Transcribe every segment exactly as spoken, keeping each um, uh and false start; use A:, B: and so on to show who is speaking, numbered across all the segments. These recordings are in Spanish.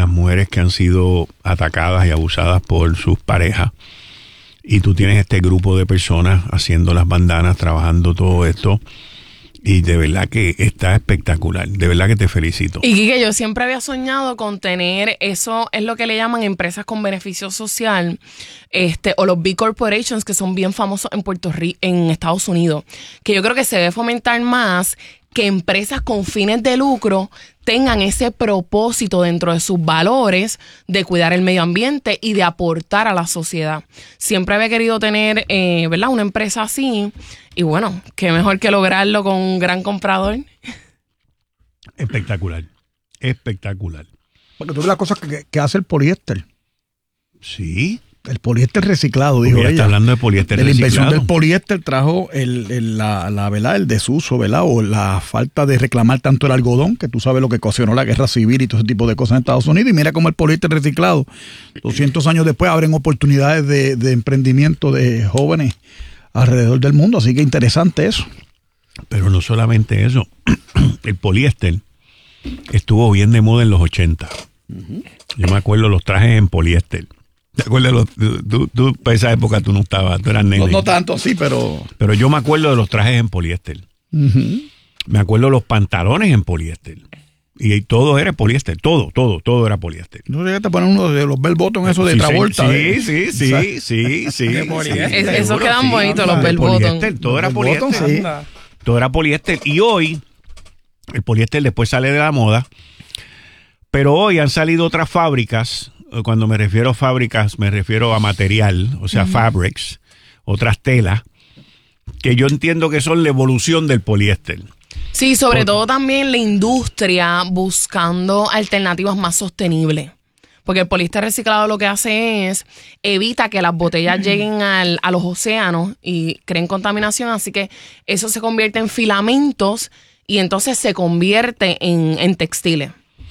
A: las mujeres que han sido atacadas y abusadas por sus parejas. Y tú tienes este grupo de personas haciendo las bandanas, trabajando todo esto. Y de verdad que está espectacular. De verdad que te felicito.
B: Y Quique, yo siempre había soñado con tener, eso es lo que le llaman empresas con beneficio social, este, o los B Corporations, que son bien famosos en Puerto Rico, en Estados Unidos. Que yo creo que se debe fomentar más que empresas con fines de lucro tengan ese propósito dentro de sus valores de cuidar el medio ambiente y de aportar a la sociedad. Siempre había querido tener, eh, ¿verdad?, una empresa así. Y bueno, qué mejor que lograrlo con un gran comprador.
A: Espectacular, espectacular.
C: Porque tú ves las cosas que, que hace el poliéster.
A: Sí.
C: El poliéster reciclado, dijo ella.
A: Está hablando de poliéster
C: de la
A: reciclado.
C: invención del poliéster trajo el, el, la, la, ¿verdad? el desuso, ¿verdad? O la falta de reclamar tanto el algodón, que tú sabes lo que ocasionó la guerra civil y todo ese tipo de cosas en Estados Unidos. Y mira cómo el poliéster reciclado, doscientos años después, abren oportunidades de, de emprendimiento de jóvenes alrededor del mundo. Así que interesante eso.
A: Pero no solamente eso. El poliéster estuvo bien de moda en los ochenta. Uh-huh. Yo me acuerdo los trajes en poliéster. ¿Te acuerdas? Los, tú, tú, para esa época tú no estabas, tú eras nene.
C: No, no tanto, sí, pero...
A: Pero yo me acuerdo de los trajes en poliéster. Uh-huh. Me acuerdo de los pantalones en poliéster. Y, y todo era poliéster, todo, todo, todo era poliéster.
C: ¿No llegaste a poner uno de los bell bottom, eso de sí, Travolta?
A: Sí,
C: de,
A: sí, sí, sí, sí, sí.
B: Es, esos quedan sí, bonitos, los bell bottom.
A: Todo era poliéster.
C: Sí.
A: Todo era poliéster. Y hoy, el poliéster después sale de la moda. Pero hoy han salido otras fábricas. Cuando me refiero a fábricas, me refiero a material, o sea, uh-huh. fabrics, otras telas, que yo entiendo que son la evolución del poliéster.
B: Sí, sobre Por... todo también la industria buscando alternativas más sostenibles. Porque el poliéster reciclado lo que hace es evita que las botellas lleguen al, a los océanos y creen contaminación, así que eso se convierte en filamentos y entonces se convierte en, en textiles.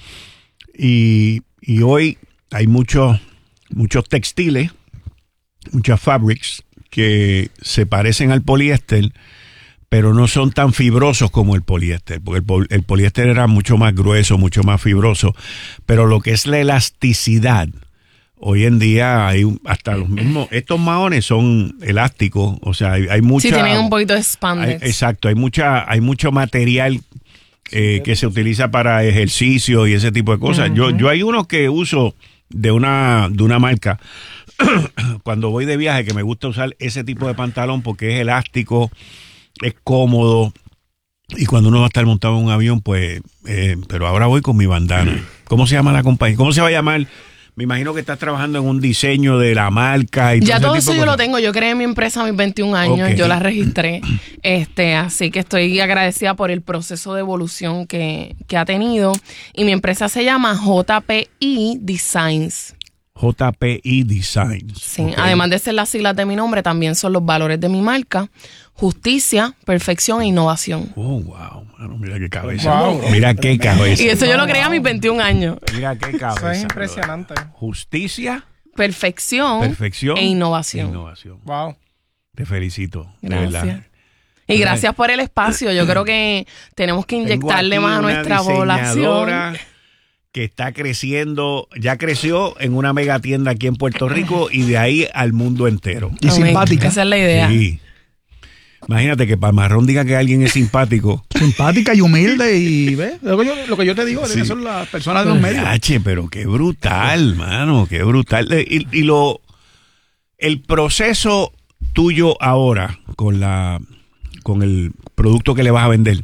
A: Y, y hoy hay muchos muchos textiles, muchas fabrics que se parecen al poliéster, pero no son tan fibrosos como el poliéster, porque el, pol, el poliéster era mucho más grueso, mucho más fibroso, pero lo que es la elasticidad, hoy en día hay hasta los mismos, estos maones son elásticos, o sea, hay, hay mucha...
B: Sí, tienen un poquito de spandex.
A: Hay, exacto, hay mucha hay mucho material eh, que se utiliza para ejercicio y ese tipo de cosas. Uh-huh. Yo, yo hay unos que uso de una, de una marca cuando voy de viaje que me gusta usar ese tipo de pantalón porque es elástico, es cómodo y cuando uno va a estar montado en un avión pues eh, pero ahora voy con mi bandana. ¿Cómo se llama la compañía? ¿Cómo se va a llamar? Me imagino que estás trabajando en un diseño de la marca y
B: ya
A: todo,
B: todo
A: ese tipo
B: eso
A: de
B: yo
A: cosas.
B: Lo tengo. Yo creé mi empresa a mis veintiún años, okay. Yo la registré, este, así que estoy agradecida por el proceso de evolución que, que ha tenido. Y mi empresa se llama J P I Designs.
A: J P I Designs.
B: Sí,
A: okay.
B: Además de ser las siglas de mi nombre, también son los valores de mi marca: justicia, perfección e innovación.
A: Oh, wow. Mano, mira qué cabeza. Wow. Mira qué cabeza.
B: Y eso yo lo creé a mis veintiún años.
A: Mira qué cabeza.
D: Eso es impresionante.
A: Bro. Justicia,
B: perfección,
A: perfección
B: e innovación.
A: E innovación.
D: Wow.
A: Te felicito.
B: Gracias.
A: De verdad.
B: Y gracias por el espacio. Yo creo que tenemos que inyectarle más a nuestra población.
A: Que está creciendo, ya creció en una mega tienda aquí en Puerto Rico y de ahí al mundo entero.
C: Y Amén. Simpática.
B: Esa es la idea.
A: Sí. Imagínate que Palmarrón diga que alguien es simpático.
C: Simpática y humilde y ¿ves? Lo que yo, lo que yo te digo, sí. Son las personas de los medios.
A: H, pero qué brutal, mano, qué brutal. Y, y lo el proceso tuyo ahora con la con el producto que le vas a vender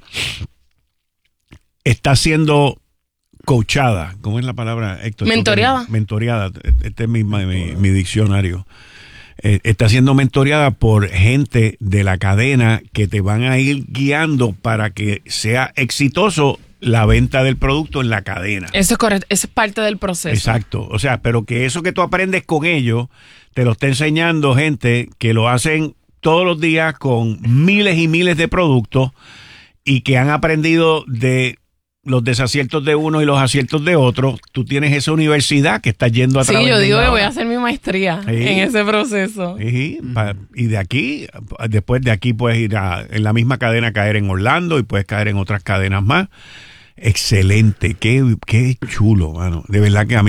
A: está siendo coachada, ¿cómo es la palabra, Héctor?
B: Mentoreada.
A: Mentoreada, este es mi, mi, mi diccionario. Eh, está siendo mentoreada por gente de la cadena que te van a ir guiando para que sea exitoso la venta del producto en la cadena.
B: Eso es correcto, eso es parte del proceso.
A: Exacto, o sea, pero que eso que tú aprendes con ellos, te lo está enseñando gente que lo hacen todos los días con miles y miles de productos y que han aprendido de los desaciertos de uno y los aciertos de otro. Tú tienes esa universidad que estás yendo a través de...
B: Sí, yo digo que voy a hacer mi maestría sí. en ese proceso.
A: Sí, pa, y de aquí, después de aquí puedes ir a, en la misma cadena, caer en Orlando y puedes caer en otras cadenas más. Excelente, qué, qué chulo, mano. De verdad que a mí